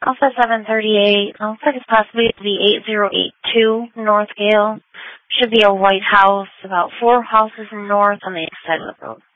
Alpha 738. Looks like it's possibly the 8082 North Gale. Should be a white house, about 4 houses north on the east side of the road.